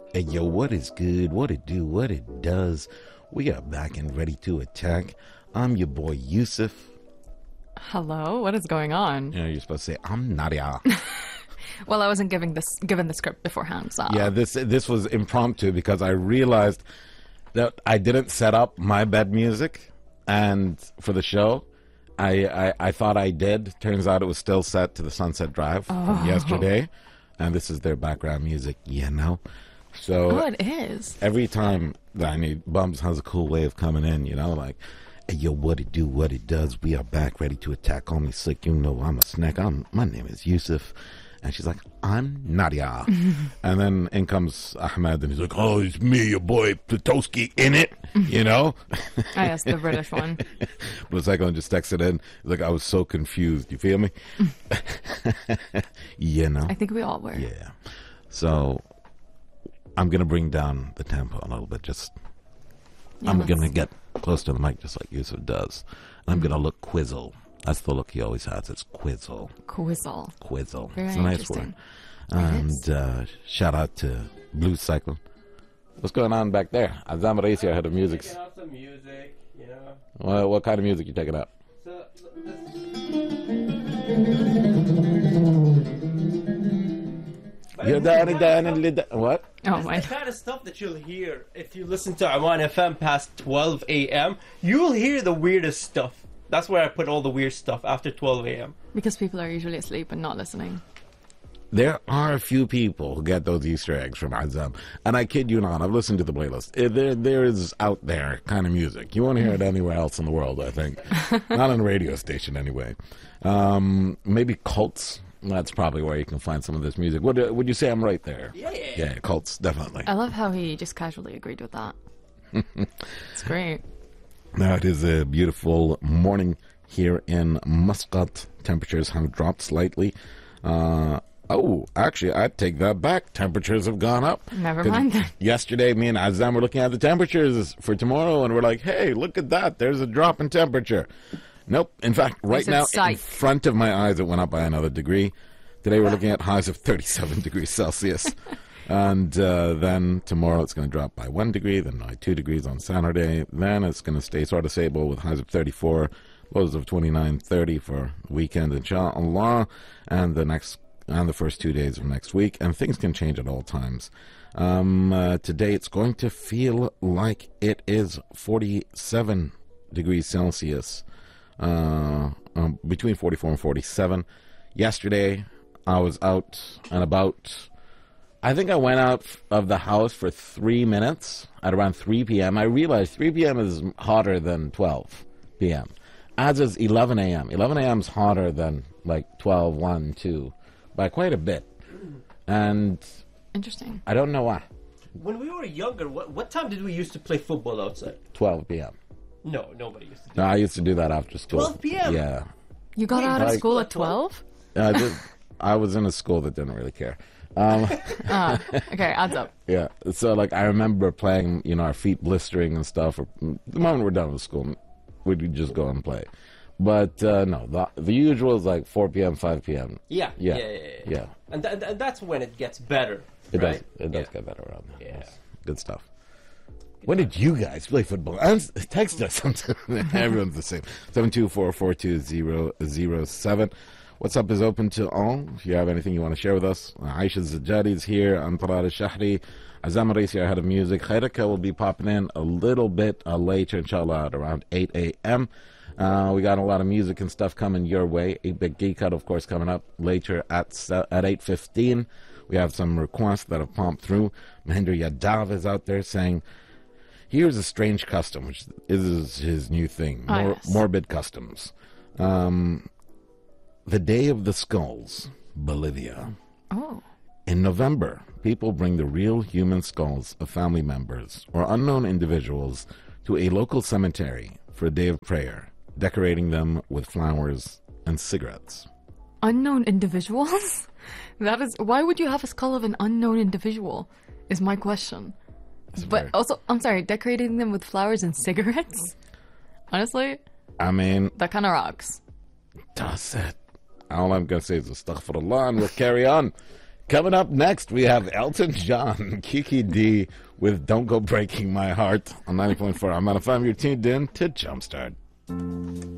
Hey, yo, what is good? What it do? What it does? We are back and ready to attack. I'm your boy, Yusuf. Hello, what is going on? You know, you're supposed to say, I'm Nadia. Well, I wasn't given the script beforehand, so... Yeah, this was impromptu because I realized that I didn't set up my bed music and for the show. I thought I did. Turns out it was still set to the Sunset Drive from yesterday. And this is their background music, you know? So Oh, it is. every time that I need, Bumps has a cool way of coming in, you know, like, hey, yo, what it do, what it does. We are back ready to attack. Call me slick. You know I'm a snack. My name is Yusuf. And she's like, I'm Nadia. And then in comes Ahmed, and he's like, oh, it's me, your boy Plutowski, in it, you know? Oh, yes, the British one. But Cyclone just texted in, like, I was so confused. You feel me? You know? I think we all were. Yeah. So I'm going to bring down the tempo a little bit. Yeah, I'm let's- going to get close to the mic just like Yusuf does. And I'm going to look quizzle. That's the look he always has. It's quizzle. Quizzle. Quizzle. Very It's a nice interesting. word. And shout out to Blue Cyclone. What's going on back there? Azam Raisi, head of music. Taking out some music, you know. What kind of music you taking out? So You're down. What? Oh, it's my. the kind of stuff that you'll hear if you listen to Aman FM past 12 a.m. You'll hear the weirdest stuff. That's where I put all the weird stuff after 12 a.m. Because people are usually asleep and not listening. There are a few people who get those Easter eggs from Azam. And I kid you not, I've listened to the playlist. There is out there kind of music. You won't hear it anywhere else in the world, I think. Not on a radio station, anyway. Maybe Cults. That's probably where you can find some of this music. Would you say I'm right there? Yeah. Yeah, Cults, definitely. I love how he just casually agreed with that. It's great. Now, it is a beautiful morning here in Muscat. Temperatures have dropped slightly. Actually, I'd take that back. Temperatures have gone up. Never 'Cause mind then. Yesterday, me and Azam were looking at the temperatures for tomorrow, and we're like, hey, look at that. There's a drop in temperature. Nope. In fact, right said now, in psych. front of my eyes, it went up by another degree. Today, we're looking at highs of 37 degrees Celsius. And then tomorrow, it's going to drop by 1 degree, then by 2 degrees on Saturday. Then it's going to stay sort of stable with highs of 34, lows of 29, 30 for the weekend, inshallah. And the first 2 days of next week, and things can change at all times. Today it's going to feel like it is 47 degrees Celsius, between 44 and 47. Yesterday I was out and about. I think I went out of the house for 3 minutes at around 3 p.m. I realized 3 p.m. is hotter than 12 p.m. As is 11 a.m. 11 a.m. is hotter than like 12, 1, 2. By quite a bit. And Interesting. I don't know why. When we were younger, what time did we used to play football outside? 12 p.m. No, nobody used to do No, I used to do that after school. 12 p.m.? Yeah. You got Wait, out of like- school at 12? I was in a school that didn't really care. Okay, adds up. Yeah. So, like, I remember playing, our feet blistering and stuff. Or, the moment we're done with school, we'd just go and play. But, no, the usual is like 4 p.m., 5 p.m. Yeah. Yeah. And that's when it gets better, It right? does get better around there. Yeah. Yes. Good stuff. When did you guys play football? Text us. Everyone's the same. 724-420-07. What's up is open to all. If you have anything you want to share with us, Aisha Zajadi is here. Antarar al-Shahri. Azam Raisi, our head of music. Khairaka will be popping in a little bit later, inshallah, at around 8 a.m. We got a lot of music and stuff coming your way. 8-Bit Geek Out, of course, coming up later at 8:15. We have some requests that have pumped through. Mahendra Yadav is out there saying, here's a strange custom, which is his new thing, Yes. morbid customs. The Day of the Skulls, Bolivia. Oh. In November, people bring the real human skulls of family members or unknown individuals to a local cemetery for a day of prayer, decorating them with flowers and cigarettes. Unknown individuals? That is... Why would you have a skull of an unknown individual? Is my question. But very- also, I'm sorry, decorating them with flowers and cigarettes? Honestly, I mean, that kind of rocks. does it? All I'm going to say is astaghfirullah, and we'll carry on. Coming up next, we have Elton John, Kiki D with Don't Go Breaking My Heart on 90.4. I'm on FM. You're tuned in to Jumpstart.